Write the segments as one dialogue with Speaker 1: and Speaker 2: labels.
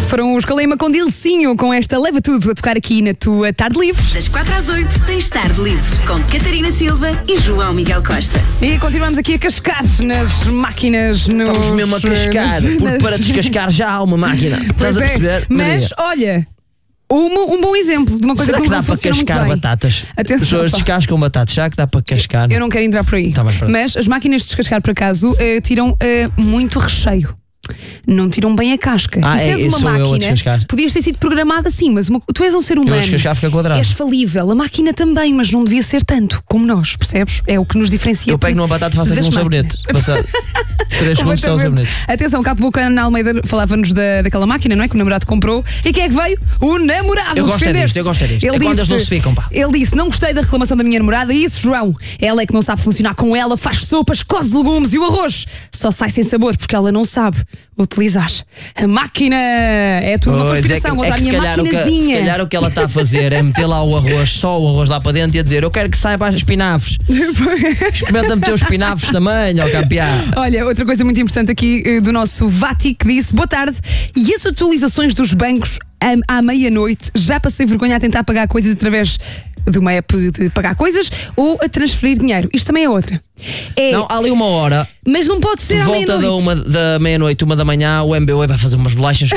Speaker 1: Foram os Caleima com Dilcinho, com esta Leva Tudo a tocar aqui na tua Tarde Livre.
Speaker 2: Das 4 às 8 tens Tarde Livre com Catarina Silva e João Miguel Costa.
Speaker 1: E continuamos aqui a cascar nas máquinas.
Speaker 3: Estamos mesmo a cascar, porque para descascar já há uma máquina. Estás a perceber?
Speaker 1: Mas olha, um bom exemplo de uma coisa
Speaker 3: Será que
Speaker 1: não
Speaker 3: dá para
Speaker 1: funciona muito
Speaker 3: cascar
Speaker 1: bem.
Speaker 3: batatas?
Speaker 1: Atenção,
Speaker 3: As pessoas
Speaker 1: pá.
Speaker 3: descascam batatas. Será que dá para cascar?
Speaker 1: Eu não quero entrar por aí.
Speaker 3: Tá bem, pronto.
Speaker 1: Mas as máquinas de descascar, por acaso, tiram muito recheio. Não tiram bem a casca.
Speaker 3: Ah,
Speaker 1: e se és
Speaker 3: esse
Speaker 1: uma
Speaker 3: sou eu a
Speaker 1: máquina,
Speaker 3: descascar.
Speaker 1: podias ter sido programada assim, mas tu és um ser
Speaker 3: Eu
Speaker 1: humano.
Speaker 3: a descascar fica quadrado.
Speaker 1: És falível. A máquina também, mas não devia ser tanto como nós, percebes? É o que nos diferencia.
Speaker 3: Eu pego numa batata e faço aqui
Speaker 1: das
Speaker 3: um sabonete. Passar 3 segundos está o sabonete.
Speaker 1: Atenção, cá há pouco a Ana Almeida falava-nos daquela máquina, não é? Que o namorado comprou. E quem é que veio? O namorado.
Speaker 3: Eu gosto é
Speaker 1: defender-se.
Speaker 3: disto, eu gosto é disto. É quando eles não se ficam, pá.
Speaker 1: Ele disse: não gostei da reclamação da minha namorada. E isso, João, ela é que não sabe funcionar com ela, faz sopas, coze legumes e o arroz só sai sem sabor porque ela não sabe utilizar a máquina. É tudo uma conspiração contra a minha maquinazinha.
Speaker 3: Se calhar o que ela está a fazer é meter lá o arroz, só o arroz lá para dentro e a dizer: eu quero que saiba as espinafres. Experimenta meter os espinafres também, ó campeão.
Speaker 1: Olha, outra coisa muito importante aqui do nosso Vati, que disse: boa tarde, e as atualizações dos bancos à meia-noite? Já passei vergonha a tentar pagar coisas através de uma app de pagar coisas ou a transferir dinheiro. Isto também é outra.
Speaker 3: Não, há ali uma hora,
Speaker 1: mas não pode ser
Speaker 3: por
Speaker 1: à
Speaker 3: volta
Speaker 1: meia-noite.
Speaker 3: da meia-noite, 1 da manhã, o MBWay vai fazer umas bolachas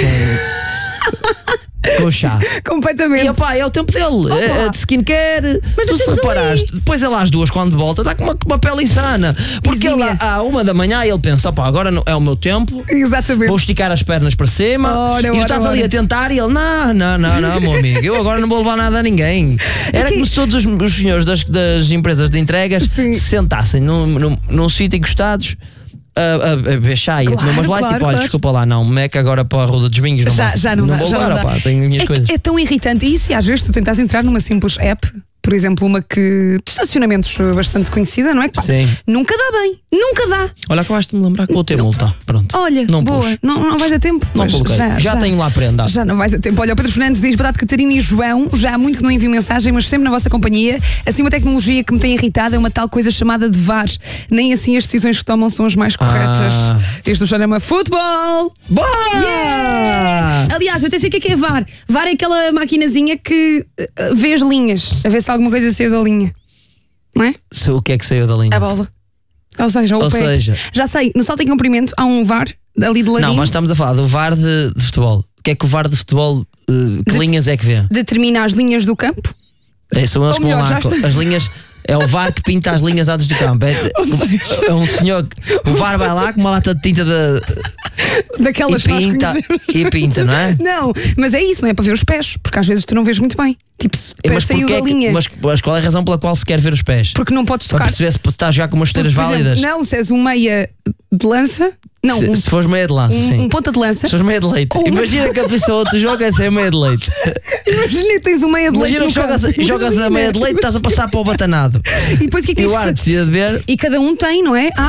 Speaker 3: com chá.
Speaker 1: Completamente.
Speaker 3: E opá, é o tempo dele, é de skincare.
Speaker 1: Mas
Speaker 3: tu se
Speaker 1: deixa-nos
Speaker 3: reparares,
Speaker 1: ali.
Speaker 3: depois ele às 2 quando volta está com uma pele insana. Porque ele
Speaker 1: Exímia.
Speaker 3: à 1 da manhã ele pensa: opá, agora é o meu tempo.
Speaker 1: Exatamente.
Speaker 3: Vou esticar as pernas para cima.
Speaker 1: Ora,
Speaker 3: e tu estás ali a tentar e ele: não, meu amigo, eu agora não vou levar nada a ninguém. Era como se todos os senhores das empresas de entregas
Speaker 1: Sim.
Speaker 3: se sentassem num sítio encostados a beber chá e a comer umas bolachas. Tipo, olha,
Speaker 1: claro.
Speaker 3: desculpa lá, não, Meca agora para a Ruda dos Vinhos.
Speaker 1: Já não dá.
Speaker 3: vou
Speaker 1: Já
Speaker 3: levar,
Speaker 1: não dá.
Speaker 3: opá, tenho minhas coisas.
Speaker 1: É tão irritante. E se às vezes tu tentas entrar numa simples app, por exemplo, uma de estacionamentos bastante conhecida, não é? Pá,
Speaker 3: Sim.
Speaker 1: nunca dá bem. Nunca dá.
Speaker 3: Olha, acabaste de me lembrar que vou ter multa. Pronto.
Speaker 1: Olha,
Speaker 3: não
Speaker 1: boa.
Speaker 3: pus.
Speaker 1: Não vais a tempo.
Speaker 3: Não
Speaker 1: Mas
Speaker 3: coloquei. Já tenho lá prenda.
Speaker 1: Já não vais a tempo. Olha, o Pedro Fernandes diz: boa tarde, Catarina e João. Já há muito que não envio mensagem, mas sempre na vossa companhia. Assim, uma tecnologia que me tem irritado é uma tal coisa chamada de VAR. Nem assim as decisões que tomam são as mais corretas. Isto chama futebol.
Speaker 3: Boa!
Speaker 1: Yeah! Aliás, eu até sei o que é VAR. VAR é aquela maquinazinha que vê as linhas, a ver se alguma coisa saiu da linha. Não é?
Speaker 3: O que é que saiu da linha?
Speaker 1: A bola. Ou seja, o pé. Já sei, no salto em comprimento há um VAR ali de ladinho.
Speaker 3: Não, mas estamos a falar do VAR de futebol. O que é que o VAR de futebol, que linhas é que vê?
Speaker 1: Determina as linhas do campo.
Speaker 3: São eles
Speaker 1: Ou
Speaker 3: que vão
Speaker 1: melhor,
Speaker 3: lá.
Speaker 1: já está.
Speaker 3: As linhas. É o VAR que pinta as linhas antes do campo. É um senhor. O VAR vai lá com uma lata de tinta
Speaker 1: Daquelas que nós conhecemos.
Speaker 3: e pinta, não é?
Speaker 1: Não, mas é isso, não é para ver os pés, porque às vezes tu não vês muito bem. Tipo, se o pé
Speaker 3: Mas,
Speaker 1: saiu da linha.
Speaker 3: mas qual é a razão pela qual se quer ver os pés?
Speaker 1: Porque não podes
Speaker 3: Para
Speaker 1: tocar.
Speaker 3: perceber se está a jogar com umas chuteiras
Speaker 1: Por exemplo,
Speaker 3: válidas.
Speaker 1: não, se és um meia de lança. Não,
Speaker 3: Se fores meia de lança, sim.
Speaker 1: um ponta de lança.
Speaker 3: Se fores meia de leite.
Speaker 1: Ou uma-
Speaker 3: Imagina que a pessoa tu joga sem meia de leite.
Speaker 1: Imagina que tens um meia de leite.
Speaker 3: Imagina que
Speaker 1: no campo.
Speaker 3: jogas a meia de leite e estás a passar para o batanado.
Speaker 1: E depois o que é que
Speaker 3: E
Speaker 1: tens
Speaker 3: o
Speaker 1: de
Speaker 3: árbitro
Speaker 1: fazer?
Speaker 3: precisa de ver.
Speaker 1: E cada um tem, não é?